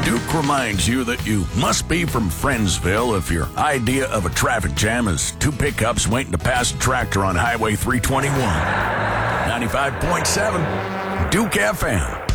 Duke reminds you that you must be from Friendsville if your idea of a traffic jam is two pickups waiting to pass a tractor on Highway 321. 95.7 Duke FM.